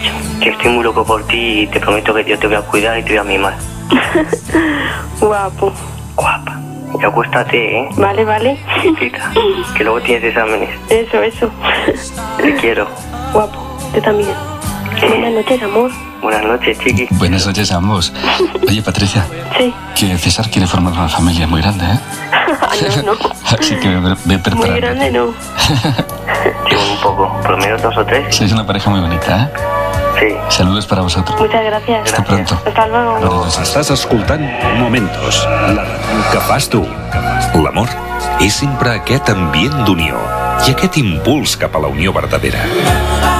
Que estoy muy loco por ti y te prometo que yo te voy a cuidar y te voy a mimar. Guapo. Guapa. Y acuéstate, ¿eh? Vale. Chiquita, que luego tienes exámenes. Eso. Te quiero. Guapo, yo también. Buenas noches, amor. Buenas noches, chiqui. Buenas noches a ambos. Oye, Patricia. Sí. Que César quiere formar una familia muy grande, ¿eh? No. Así que ve preparando. Muy grande no. Sí, un poco. Por lo menos 2 o 3. Sois una pareja muy bonita, ¿eh? Sí. Saludos para vosotros. Muchas gracias. Hasta pronto. Hasta luego. Estàs escoltant Momentos, la ràdio que fas tu. L'amor és sempre aquest ambient d'unió i aquest impuls cap a la unió verdadera.